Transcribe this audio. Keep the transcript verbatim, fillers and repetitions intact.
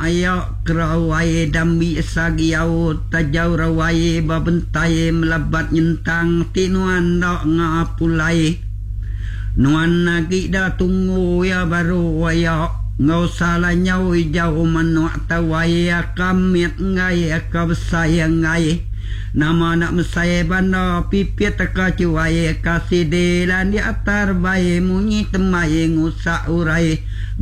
ayo kerawai dambi sagiau tajau rawai babentai melabat nyentang tinuan dok ngapulai nuan nagi dah tunggu ya baru waya ngau salah nyau jauh manuak tawai akamit ngai akabsayang ngai nama nak mesai banda pipit teka cuai kasih delan di atar bayi munyi temai ngusak urai